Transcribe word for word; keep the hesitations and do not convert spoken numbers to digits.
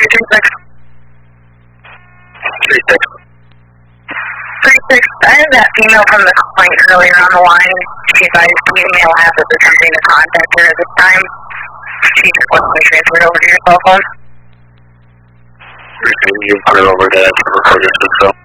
three six. three six. three six, I had that female from the complaint earlier on the line. She advised me male has is attempting to contact her at this time. She just wants to be transferred over to your cell phone. You put it over to the recorder system.